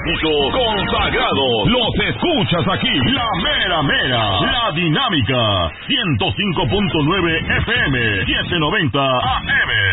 éxito consagrado. Los escuchas aquí. La mera mera. La dinámica. 105.9 FM. 790 AM.